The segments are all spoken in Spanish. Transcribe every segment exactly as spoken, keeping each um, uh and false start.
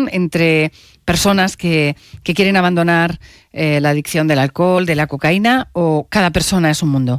relación entre personas que, que quieren abandonar eh, la adicción del alcohol, de la cocaína, o cada persona es un mundo?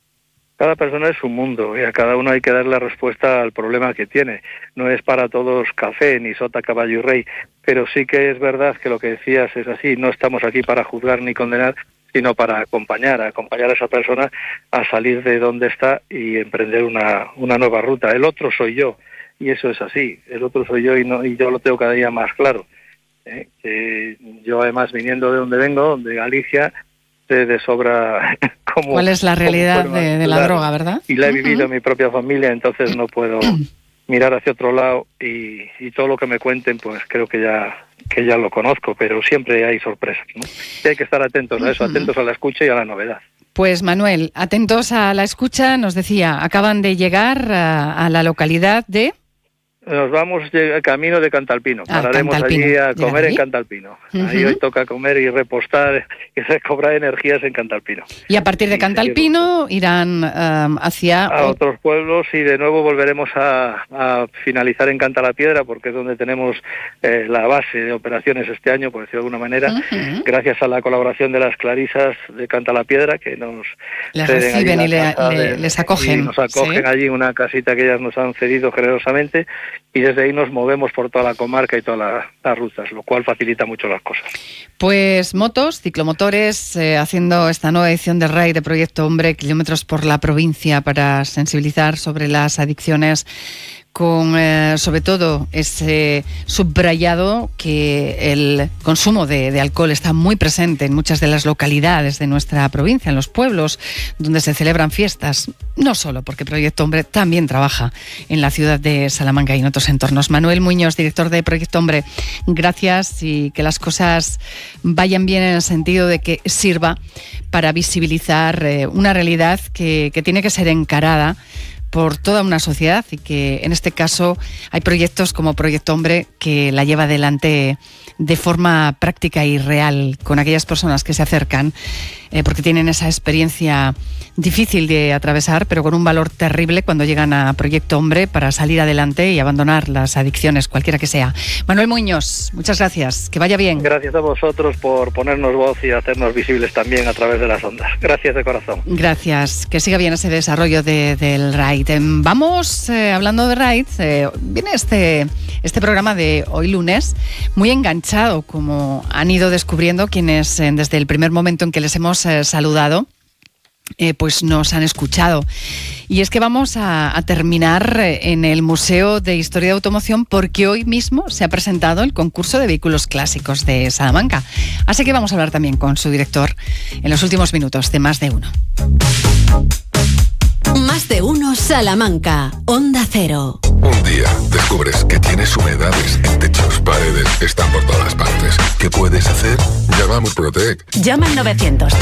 Cada persona es un mundo y a cada uno hay que dar la respuesta al problema que tiene. No es para todos café, ni sota, caballo y rey, pero sí que es verdad que lo que decías es así. No estamos aquí para juzgar ni condenar, sino para acompañar, acompañar a esa persona a salir de donde está y emprender una, una nueva ruta. El otro soy yo, y eso es así. El otro soy yo y, no, y yo lo tengo cada día más claro. ¿eh? Que yo, además, viniendo de donde vengo, de Galicia, sé de sobra cómo... ¿Cuál es la realidad de, de la droga, verdad? Y la he vivido en mi propia familia, entonces no puedo mirar hacia otro lado y, y todo lo que me cuenten, pues creo que ya que ya lo conozco, pero siempre hay sorpresas, ¿no? Y hay que estar atentos a eso, atentos a la escucha y a la novedad. Pues Manuel, atentos a la escucha, nos decía, acaban de llegar a, a la localidad de... Nos vamos de, camino de Cantalpino. Ah, Pararemos Cantalpino. allí a comer allí? en Cantalpino. Uh-huh. Ahí hoy toca comer y repostar y recobrar energías en Cantalpino. Y a partir de y Cantalpino irán um, hacia... A otros pueblos y de nuevo volveremos a, a finalizar en Cantalapiedra, porque es donde tenemos eh, la base de operaciones este año, por decirlo de alguna manera, uh-huh. gracias a la colaboración de las clarisas de Cantalapiedra, que nos les reciben y le, le, de, les acogen. Y nos acogen ¿sí? allí en una casita que ellas nos han cedido generosamente. Y desde ahí nos movemos por toda la comarca y todas la, las rutas, lo cual facilita mucho las cosas. Pues motos, ciclomotores, eh, haciendo esta nueva edición de R A I de Proyecto Hombre, kilómetros por la provincia para sensibilizar sobre las adicciones, con eh, sobre todo ese subrayado que el consumo de, de alcohol está muy presente en muchas de las localidades de nuestra provincia, en los pueblos donde se celebran fiestas, no solo porque Proyecto Hombre también trabaja en la ciudad de Salamanca y en otros entornos. Manuel Muñoz, director de Proyecto Hombre, gracias, y que las cosas vayan bien en el sentido de que sirva para visibilizar eh, una realidad que, que tiene que ser encarada por toda una sociedad, y que en este caso hay proyectos como Proyecto Hombre que la lleva adelante de forma práctica y real con aquellas personas que se acercan eh, porque tienen esa experiencia difícil de atravesar, pero con un valor terrible cuando llegan a Proyecto Hombre para salir adelante y abandonar las adicciones, cualquiera que sea. Manuel Muñoz, muchas gracias, que vaya bien. Gracias a vosotros por ponernos voz y hacernos visibles también a través de las ondas. Gracias de corazón. Gracias, que siga bien ese desarrollo de, del R A I. Vamos, eh, hablando de R A I, eh, viene este, este programa de hoy lunes muy enganchado, como han ido descubriendo quienes eh, desde el primer momento en que les hemos eh, saludado, eh, pues nos han escuchado. Y es que vamos a, a terminar en el Museo de Historia de Automoción, porque hoy mismo se ha presentado el concurso de vehículos clásicos de Salamanca. Así que vamos a hablar también con su director en los últimos minutos de Más de Uno. Más de Uno Salamanca, Onda Cero. Un día descubres que tienes humedades en techos, paredes, están por todas partes. ¿Qué puedes hacer? Llama a Murprotec. Llama al novecientos.